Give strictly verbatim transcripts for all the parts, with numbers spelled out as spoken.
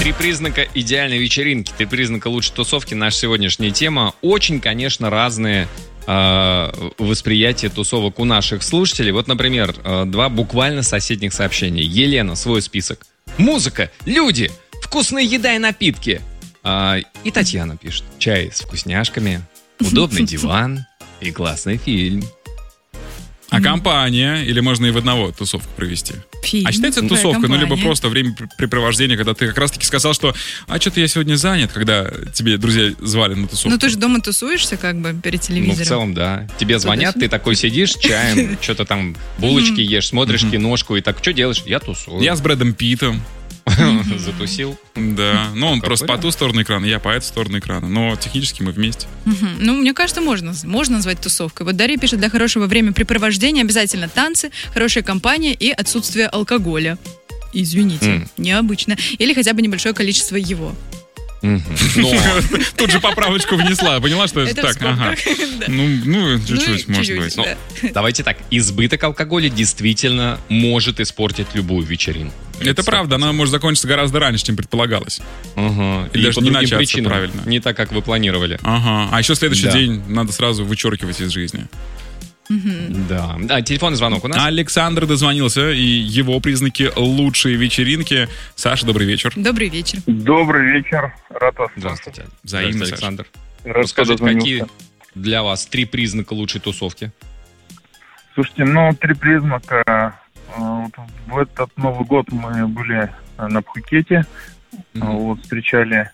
Три признака идеальной вечеринки, три признака лучшей тусовки. Наша сегодняшняя тема. Очень, конечно, разные э, восприятия тусовок у наших слушателей. Вот, например, э, два буквально соседних сообщения. Елена, свой список. Музыка, люди, вкусная еда и напитки. Э, и Татьяна пишет. Чай с вкусняшками, удобный диван и классный фильм. А компания? Или можно и в одного тусовку провести? Фильм. А считается это тусовка, ну, либо просто времяпрепровождение, когда ты как раз-таки сказал, что «а что-то я сегодня занят», когда тебе друзья звали на тусовку. Ну, ты же дома тусуешься как бы перед телевизором. Ну, в целом, да. Тебе звонят, ты такой сидишь, чаем, что-то там, булочки ешь, смотришь киношку и так, что делаешь? Я тусую. Я с Брэдом Питтом. Затусил. Да, ну он просто по ту сторону экрана, я по эту сторону экрана. Но технически мы вместе. Ну, мне кажется, можно, можно назвать тусовкой. Вот Дарья пишет, для хорошего времяпрепровождения обязательно танцы, хорошая компания и отсутствие алкоголя. Извините, необычно. Или хотя бы небольшое количество его. Тут же поправочку внесла, поняла, что это так? Ага. Ну, чуть-чуть, может быть. Давайте так, избыток алкоголя действительно может испортить любую вечеринку. Это правда, она может закончиться гораздо раньше, чем предполагалось. Ага. Или даже не начаться правильно. Не так, как вы планировали. Ага. А еще следующий день надо сразу вычеркивать из жизни. Да. А, телефонный звонок у нас. Александр дозвонился, и его признаки лучшей вечеринки. Саша, добрый вечер. Добрый вечер. Добрый вечер. Рад вас. Здравствуйте. Взаимно, Александр. Рад, расскажите, какие для вас три признака лучшей тусовки? Слушайте, ну, три признака. Вот в этот Новый год мы были на Пхукете. Mm-hmm. Вот, встречали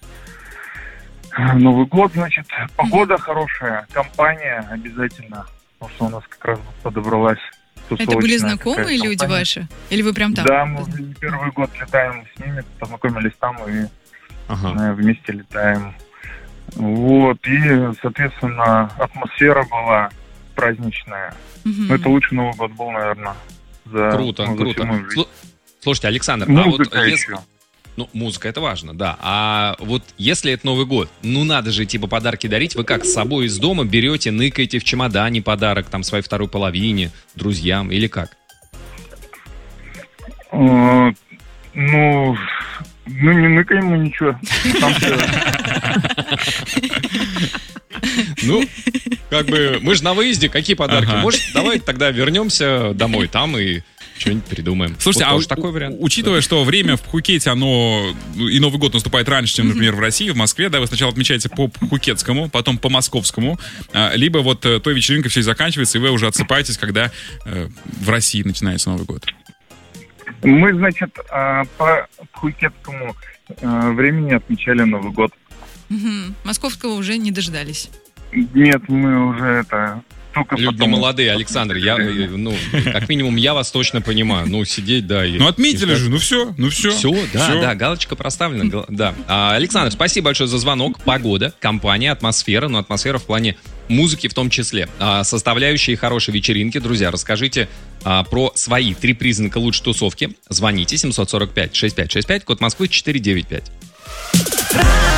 Новый год, значит, погода mm-hmm. хорошая, компания обязательно. Потому что у нас как раз подобралась тусовочная. Это были знакомые люди компания. Ваши? Или вы прям там? Да, мы не первый год летаем с ними, познакомились там и ага. вместе летаем. Вот, и, соответственно, атмосфера была праздничная. Угу. Ну, это лучший Новый год был, наверное. За, круто, ну, круто. Слу- Слушайте, Александр, музыка а вот еще. Если... Ну, музыка, это важно, да. А вот если это Новый год, ну, надо же, типа, подарки дарить. Вы как, с собой из дома берете, ныкаете в чемодане подарок, там, своей второй половине, друзьям, или как? Uh, ну, ну, не ныкаем мы ничего. Ну, как бы, мы же на выезде, какие подарки? Может, давай тогда вернемся домой там и... что-нибудь придумаем. Слушайте, вот а такой вариант. Учитывая, что время в Пхукете, оно и Новый год наступает раньше, чем, например, в России, в Москве, да, вы сначала отмечаете по пхукетскому, потом по московскому, либо вот той вечеринкой все заканчивается, и вы уже отсыпаетесь, когда в России начинается Новый год. Мы, значит, по пхукетскому времени отмечали Новый год. Угу. Московского уже не дождались. Нет, мы уже это... Люди потом... молодые, Александр, я, ну, как минимум, я вас точно понимаю. Ну, сидеть, да. И, ну, отметили и, же, ну все, ну все. Все, да, все. да, галочка проставлена, да. А, Александр, спасибо большое за звонок. Погода, компания, атмосфера, но атмосфера в плане музыки в том числе. А, составляющие хорошей вечеринки. Друзья, расскажите а, про свои три признака лучшей тусовки. Звоните семь сорок пять шестьдесят пять шестьдесят пять, код Москвы четыреста девяносто пять.